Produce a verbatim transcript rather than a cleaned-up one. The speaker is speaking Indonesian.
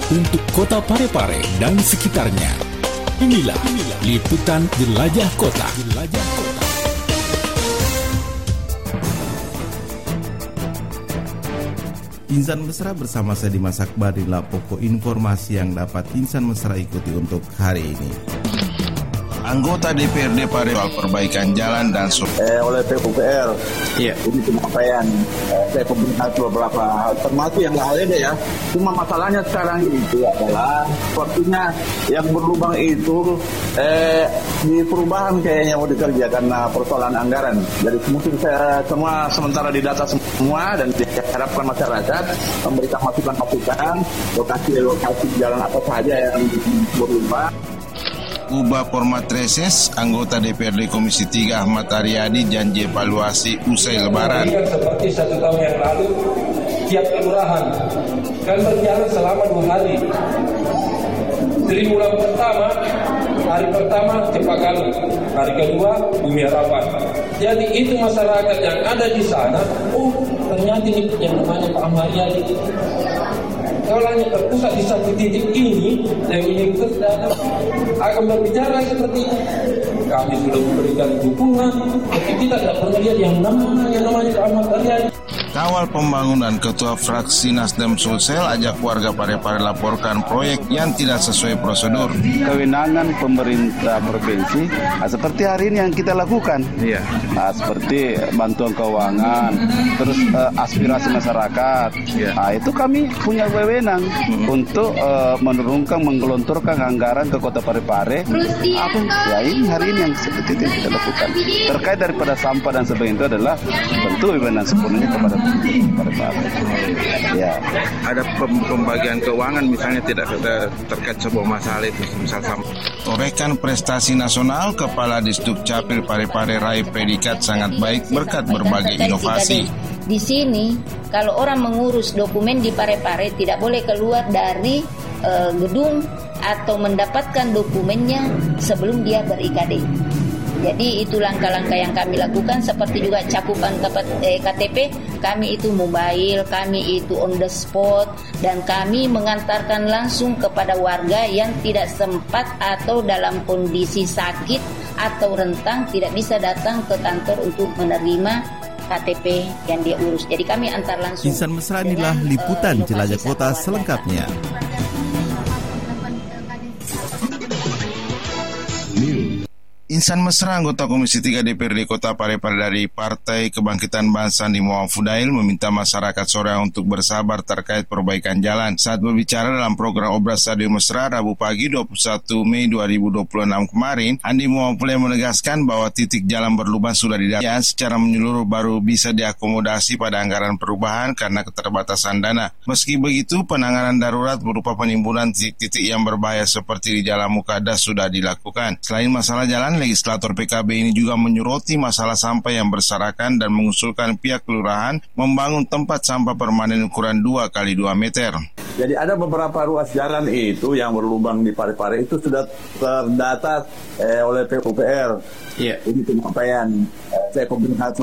untuk kota Parepare dan sekitarnya. Inilah liputan Jelajah Kota. Jelajah Kota. Insan Mesra bersama saya Dimas Akbar, inilah pokok informasi yang dapat Insan Mesra ikuti untuk hari ini. Anggota D P R D Parepare perbaikan jalan dan sub eh, oleh P U P R. Iya. Ini pencapaian eh, pemerintah beberapa hal, termasuk yang lainnya ya. Cuma masalahnya sekarang itu adalah sepertinya yang berlubang itu eh, di perubahan kayaknya mau dikerja karena persoalan anggaran. Jadi mungkin saya semua sementara didata semua dan diharapkan masyarakat memberikan masukan-masukan lokasi-lokasi jalan apa saja yang berlubang. Ubah format reses, anggota D P R D Komisi tiga Ahmad Aryadi janji evaluasi usai Lebaran. Seperti satu tahun yang lalu, tiap kelurahan kan berjalan selama dua hari. Triwulan pertama, hari pertama Cepakalu, hari kedua Bumi Harapan. Jadi itu masyarakat yang ada di sana, oh ternyata ini yang namanya Pak Ahmad Aryadi. Kalau hanya terpusat di satu titik ini, yang ini kita akan berbicara seperti ini. Kami sudah memberikan dukungan, tapi kita tidak pernah lihat yang namanya yang namanya Ahmad Aryadi. Kawal pembangunan, Ketua Fraksi Nasdem Sulsel ajak warga Parepare laporkan proyek yang tidak sesuai prosedur. Kewenangan pemerintah provinsi, nah, seperti hari ini yang kita lakukan, iya. Nah, seperti bantuan keuangan, terus uh, aspirasi masyarakat, iya. Nah, itu kami punya wewenang hmm. untuk uh, menurunkan, menggelontorkan anggaran ke Kota Parepare. Apa? Ya ini hari ini yang seperti itu yang kita lakukan. Terkait daripada sampah dan sebagainya itu adalah tentu wewenang sepenuhnya kepada Parepare. Ya. Ada pembagian keuangan misalnya tidak terkait sebuah masalah itu, misal sampah. Torekan prestasi nasional, Kepala Disduk Capil Parepare raih predikat sangat baik berkat berbagai inovasi. Di sini kalau orang mengurus dokumen di Parepare tidak boleh keluar dari uh, gedung atau mendapatkan dokumennya sebelum dia ber-I K D. Jadi itu langkah-langkah yang kami lakukan, seperti juga cakupan K T P, kami itu mobile, kami itu on the spot, dan kami mengantarkan langsung kepada warga yang tidak sempat atau dalam kondisi sakit atau rentang tidak bisa datang ke kantor untuk menerima K T P yang dia urus. Jadi kami antar langsung. Insan Mesra, inilah liputan uh, Jelajah Kota selengkapnya. Insan Mesra, anggota Komisi tiga D P R D Kota Parepare dari Partai Kebangkitan Bangsa Nimo Fudail meminta masyarakat Soreang untuk bersabar terkait perbaikan jalan. Saat berbicara dalam program Obras Radio Mesra Rabu pagi dua puluh satu Mei dua ribu dua puluh enam kemarin, Andi Muhammad menegaskan bahwa titik jalan berlubang sudah didata secara menyeluruh baru bisa diakomodasi pada anggaran perubahan karena keterbatasan dana. Meski begitu, penanganan darurat berupa penimbunan titik-titik yang berbahaya seperti di Jalan Mukadas sudah dilakukan. Selain masalah jalan, legislator P K B ini juga menyoroti masalah sampah yang berserakan dan mengusulkan pihak kelurahan membangun tempat sampah permanen ukuran dua kali dua meter. Jadi ada beberapa ruas jalan itu yang berlubang di Parepare itu sudah terdata eh, oleh P U P R. Iya. Ini pencapaian eh, saya